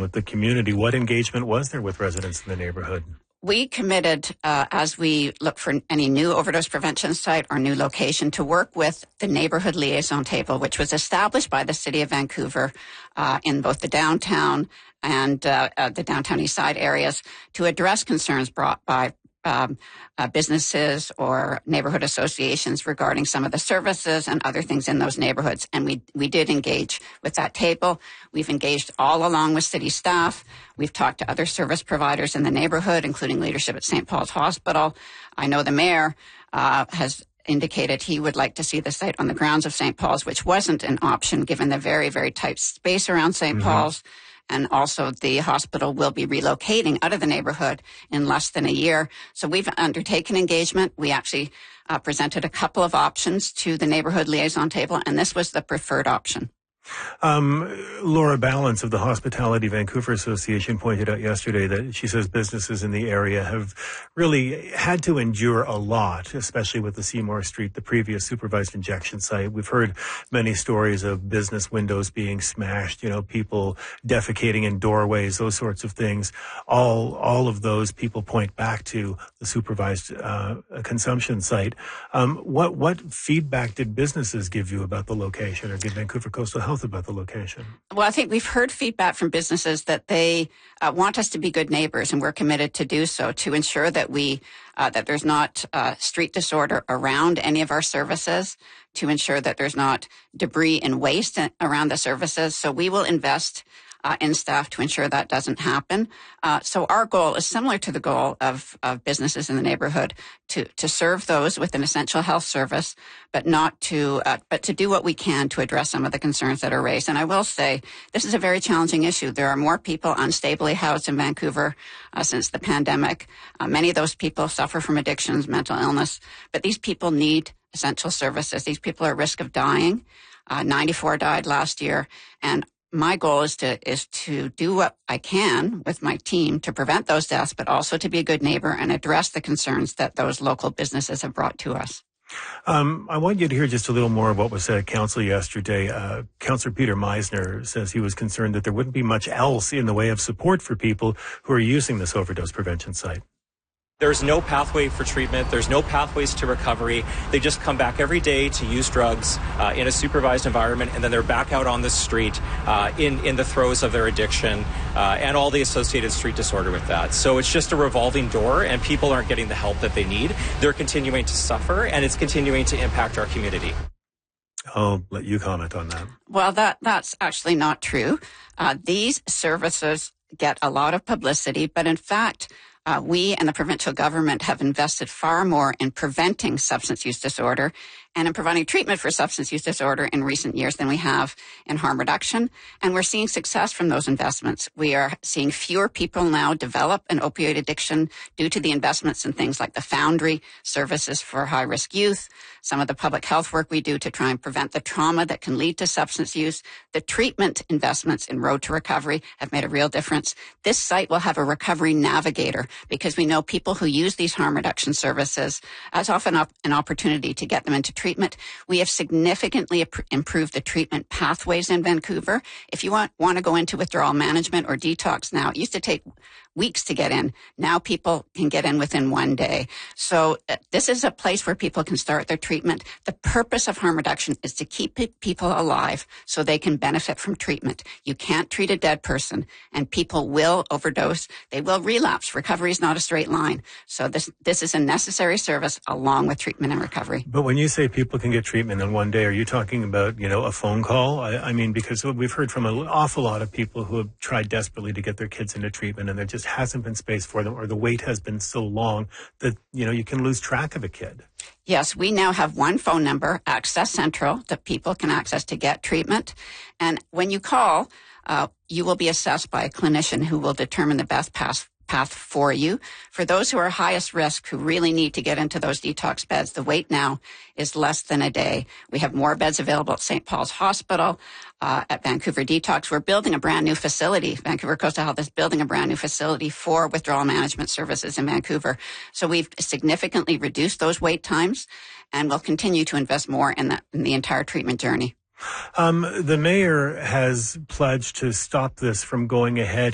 with the community. What engagement was there with residents in the neighborhood? We committed, as we look for any new overdose prevention site or new location, to work with the Neighborhood Liaison Table, which was established by the City of Vancouver in both the downtown and the downtown east side areas to address concerns brought by businesses or neighborhood associations regarding some of the services and other things in those neighborhoods. And we did engage with that table. We've engaged all along with city staff. We've talked to other service providers in the neighborhood, including leadership at St. Paul's Hospital. I know the mayor has indicated he would like to see the site on the grounds of St. Paul's, which wasn't an option given the very, very tight space around St. Paul's. And also the hospital will be relocating out of the neighborhood in less than a year. So we've undertaken engagement. We actually presented a couple of options to the Neighborhood Liaison Table, and this was the preferred option. Laura Balance of the Hospitality Vancouver Association pointed out yesterday that she says businesses in the area have really had to endure a lot, especially with the Seymour Street, the previous supervised injection site. We've heard many stories of business windows being smashed, people defecating in doorways, those sorts of things. All of those people point back to the supervised consumption site. What feedback did businesses give you about the location, or give Vancouver Coastal Health about the location? Well, I think we've heard feedback from businesses that they want us to be good neighbors, and we're committed to do so, to ensure that that there's not street disorder around any of our services, to ensure that there's not debris and waste around the services. So we will invest in staff to ensure that doesn't happen. So our goal is similar to the goal of businesses in the neighborhood, to serve those with an essential health service, but to do what we can to address some of the concerns that are raised. And I will say, this is a very challenging issue. There are more people unstably housed in Vancouver since the pandemic. Many of those people suffer from addictions, mental illness, but these people need essential services. These people are at risk of dying. 94 died last year, and my goal is to do what I can with my team to prevent those deaths, but also to be a good neighbor and address the concerns that those local businesses have brought to us. I want you to hear just a little more of what was said at council yesterday. Councillor Peter Meisner says he was concerned that there wouldn't be much else in the way of support for people who are using this overdose prevention site. There's no pathway for treatment. There's no pathways to recovery. They just come back every day to use drugs in a supervised environment, and then they're back out on the street in the throes of their addiction and all the associated street disorder with that. So it's just a revolving door, and people aren't getting the help that they need. They're continuing to suffer, and it's continuing to impact our community. I'll let you comment on that. Well, that's actually not true. These services get a lot of publicity, but in fact, we and the provincial government have invested far more in preventing substance use disorder and in providing treatment for substance use disorder in recent years than we have in harm reduction. And we're seeing success from those investments. We are seeing fewer people now develop an opioid addiction due to the investments in things like the Foundry services for high-risk youth, some of the public health work we do to try and prevent the trauma that can lead to substance use. The treatment investments in Road to Recovery have made a real difference. This site will have a recovery navigator because we know people who use these harm reduction services as often an opportunity to get them into treatment. We have significantly improved the treatment pathways in Vancouver. If you want to go into withdrawal management or detox now, it used to take weeks to get in. Now people can get in within one day. So this is a place where people can start their treatment. The purpose of harm reduction is to keep people alive so they can benefit from treatment. You can't treat a dead person, and people will overdose. They will relapse. Recovery is not a straight line. So this is a necessary service along with treatment and recovery. But when you say people can get treatment in one day, are you talking about, a phone call? I mean, because we've heard from an awful lot of people who have tried desperately to get their kids into treatment, and there just hasn't been space for them, or the wait has been so long that, you can lose track of a kid. Yes, we now have one phone number, Access Central, that people can access to get treatment. And when you call, you will be assessed by a clinician who will determine the best path for you. For those who are highest risk, who really need to get into those detox beds, the wait now is less than a day. We have more beds available at St. Paul's Hospital, at Vancouver Detox. We're building a brand new facility. Vancouver Coastal Health is building a brand new facility for withdrawal management services in Vancouver. So we've significantly reduced those wait times, and we'll continue to invest more in the entire treatment journey. The mayor has pledged to stop this from going ahead.